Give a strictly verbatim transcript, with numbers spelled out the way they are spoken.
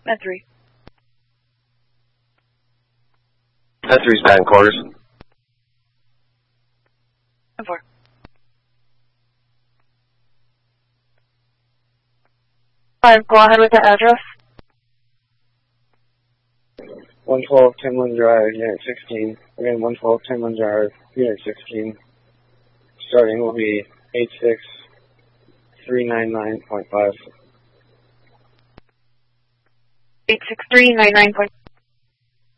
Med three. Med three's bad quarters. Med four. Five, go ahead with the address. one twelve Timlin Drive, Unit sixteen. Again, one twelve Timlin Drive, Unit sixteen. Starting will be eight six three nine nine point five. eight six three nine nine point five.